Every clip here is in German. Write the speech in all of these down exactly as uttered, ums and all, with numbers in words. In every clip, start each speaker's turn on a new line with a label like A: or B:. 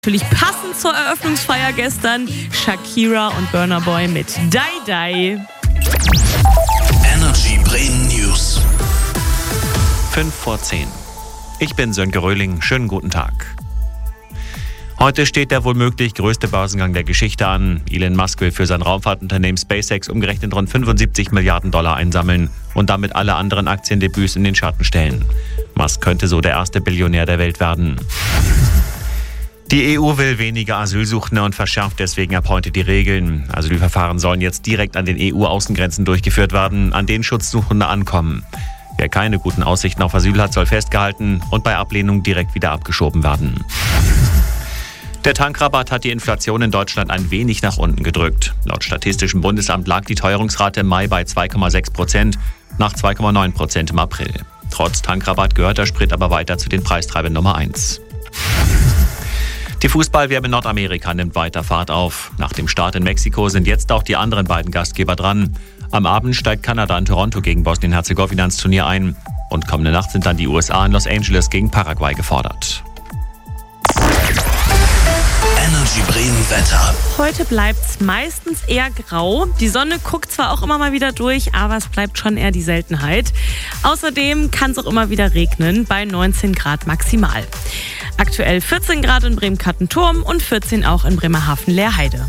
A: Natürlich passend zur Eröffnungsfeier gestern Shakira und Burna Boy mit Die Die.
B: Energy Bremen News.
C: fünf vor zehn. Ich bin Sönke Röhling. Schönen guten Tag. Heute steht der womöglich größte Börsengang der Geschichte an. Elon Musk will für sein Raumfahrtunternehmen SpaceX umgerechnet rund fünfundsiebzig Milliarden Dollar einsammeln und damit alle anderen Aktiendebüts in den Schatten stellen. Musk könnte so der erste Billionär der Welt werden. Die E U will weniger Asylsuchende und verschärft deswegen ab heute die Regeln. Asylverfahren sollen jetzt direkt an den E U-Außengrenzen durchgeführt werden, an denen Schutzsuchende ankommen. Wer keine guten Aussichten auf Asyl hat, soll festgehalten und bei Ablehnung direkt wieder abgeschoben werden. Der Tankrabatt hat die Inflation in Deutschland ein wenig nach unten gedrückt. Laut Statistischem Bundesamt lag die Teuerungsrate im Mai bei zwei Komma sechs Prozent, nach zwei Komma neun Prozent im April. Trotz Tankrabatt gehört der Sprit aber weiter zu den Preistreibern Nummer eins. Die Fußball-W M in Nordamerika nimmt weiter Fahrt auf. Nach dem Start in Mexiko sind jetzt auch die anderen beiden Gastgeber dran. Am Abend steigt Kanada in Toronto gegen Bosnien-Herzegowina ins Turnier ein. Und kommende Nacht sind dann die U S A in Los Angeles gegen Paraguay gefordert.
B: Energy Bremen Wetter.
A: Heute bleibt's meistens eher grau. Die Sonne guckt zwar auch immer mal wieder durch, aber es bleibt schon eher die Seltenheit. Außerdem kann es auch immer wieder regnen, bei neunzehn Grad maximal. Aktuell vierzehn Grad in Bremen-Kattenturm und vierzehn auch in Bremerhaven-Lehrheide.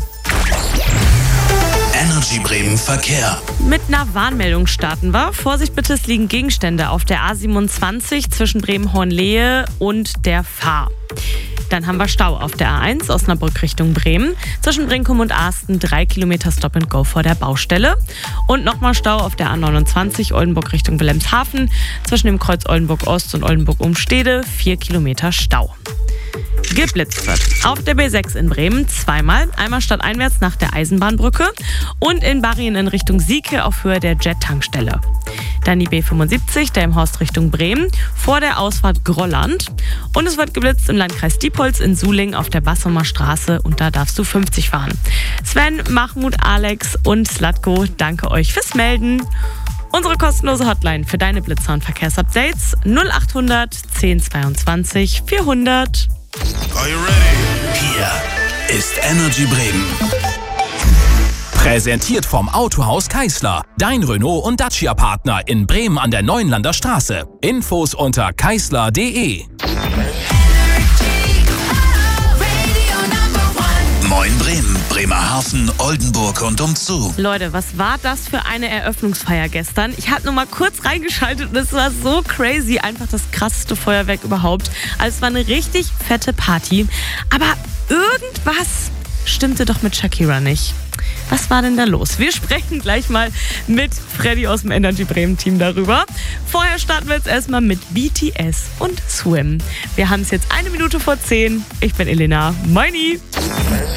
B: Energy Bremen Verkehr.
A: Mit einer Warnmeldung starten wir. Vorsicht bitte, es liegen Gegenstände auf der A siebenundzwanzig zwischen Bremen-Hohenlehe und der Fahr. Dann haben wir Stau auf der A eins Osnabrück Richtung Bremen. Zwischen Brinkum und Asten drei Kilometer Stop and Go vor der Baustelle. Und nochmal Stau auf der A neunundzwanzig Oldenburg Richtung Wilhelmshaven. Zwischen dem Kreuz Oldenburg Ost und Oldenburg Umstede vier Kilometer Stau. Geblitzt wird auf der B sechs in Bremen zweimal, einmal stadteinwärts nach der Eisenbahnbrücke und in Barrien in Richtung Sieke auf Höhe der Jet-Tankstelle. Dann die B fünfundsiebzig, der im Horst Richtung Bremen, vor der Ausfahrt Grolland. Und es wird geblitzt im Landkreis Diepholz in Suling auf der Bassumer Straße und da darfst du fünfzig fahren. Sven, Mahmoud, Alex und Slatko, danke euch fürs Melden. Unsere kostenlose Hotline für deine Blitzer und Verkehrsupdates null achthundert zehn zweiundzwanzig vierhundert.
B: Are you ready? Hier ist Energy Bremen.
D: Präsentiert vom Autohaus Keisler. Dein Renault- und Dacia-Partner in Bremen an der Neuenlander Straße. Infos unter keisler punkt de.
B: Moin Bremen, Bremerhaven, Oldenburg und umzu.
A: Leute, was war das für eine Eröffnungsfeier gestern? Ich habe nur mal kurz reingeschaltet und es war so crazy. Einfach das krasseste Feuerwerk überhaupt. Also es war eine richtig fette Party. Aber irgendwas stimmte doch mit Shakira nicht. Was war denn da los? Wir sprechen gleich mal mit Freddy aus dem Energy Bremen Team darüber. Vorher starten wir jetzt erstmal mit B T S und Swim. Wir haben es jetzt eine Minute vor zehn. Ich bin Elena. Moini!